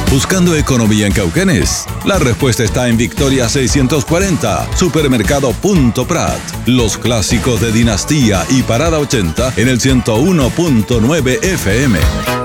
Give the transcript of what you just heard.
¿Buscando economía en Cauquenes? La respuesta está en Victoria 640, Supermercado Punto Prat. Los clásicos de Dinastía y Parada 80 en el 101.9 FM.